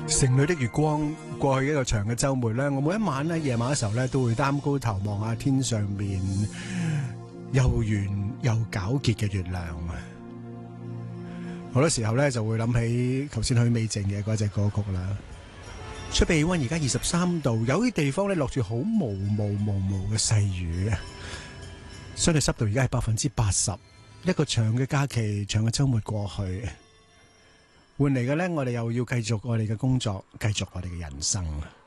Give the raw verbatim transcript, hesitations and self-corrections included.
城裏的月光，過去一個長嘅週末咧，我每一晚咧夜晚嘅時候咧，都會擔高頭望下天上面又圓又皎潔嘅月亮。好多時候咧就會諗起頭先許美靜嘅嗰隻歌曲啦。出邊氣溫而家二十三度，有啲地方咧落住好毛毛毛毛嘅細雨，相對濕度而家係百分之八十。一個長嘅假期，長嘅週末過去。換嚟嘅咧，我哋又要繼續我哋嘅工作，繼續我哋嘅人生。